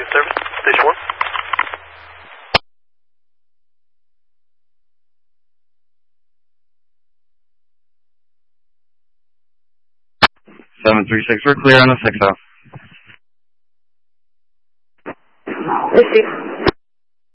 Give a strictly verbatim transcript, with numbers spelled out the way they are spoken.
service, station one. seven three six, we're clear on the six off. Receive.